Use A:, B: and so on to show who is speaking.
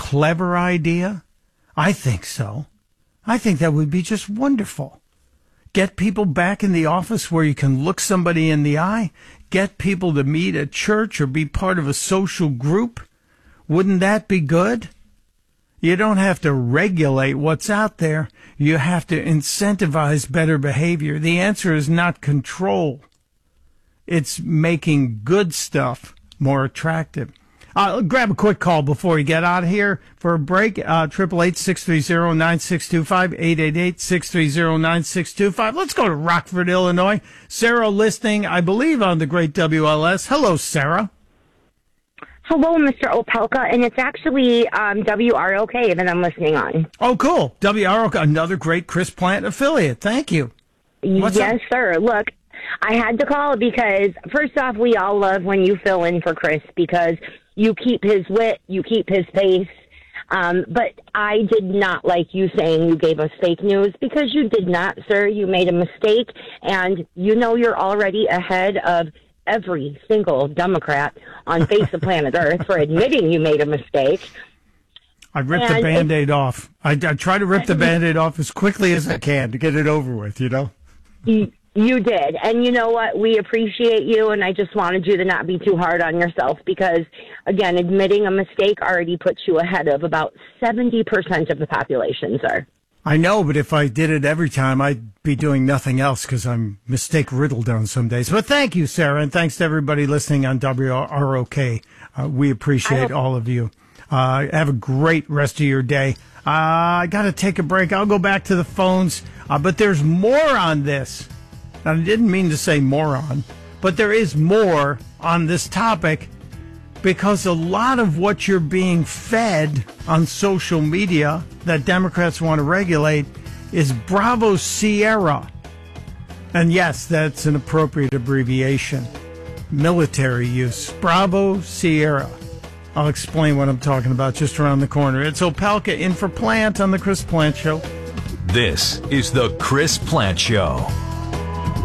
A: clever idea? I think so. I think that would be just wonderful. Get people back in the office where you can look somebody in the eye. Get people to meet at church or be part of a social group. Wouldn't that be good? You don't have to regulate what's out there. You have to incentivize better behavior. The answer is not control. It's making good stuff more attractive. Grab a quick call before you get out of here for a break. 888-630-9625, 888-630-9625. Let's go to Rockford, Illinois. Sarah listening, I believe, on the great WLS. Hello, Sarah.
B: Hello, Mr. Opelka, and it's actually WROK that I'm listening on.
A: Oh, cool. WROK, another great Chris Plant affiliate. Thank you.
B: Yes, sir. Look, I had to call because, first off, we all love when you fill in for Chris because you keep his wit, you keep his pace. But I did not like you saying you gave us fake news because you did not, sir. You made a mistake, and you know you're already ahead of every single Democrat on face of planet Earth for admitting you made a mistake.
A: I ripped the Band-Aid off. I try to rip the Band-Aid off as quickly as I can to get it over with, you know?
B: You did. And you know what? We appreciate you, and I just wanted you to not be too hard on yourself because, again, admitting a mistake already puts you ahead of about 70% of the population, sir.
A: I know, but if I did it every time, I'd be doing nothing else because I'm mistake-riddled on some days. But thank you, Sarah, and thanks to everybody listening on WROK. We appreciate all of you. Have a great rest of your day. I got to take a break. I'll go back to the phones, but there's more on this. I didn't mean to say moron, but there is more on this topic because a lot of what you're being fed on social media that Democrats want to regulate is Bravo Sierra. And yes, that's an appropriate abbreviation. Military use. Bravo Sierra. I'll explain what I'm talking about just around the corner. It's Opelka in for Plant on The Chris Plant Show.
C: This is The Chris Plant Show.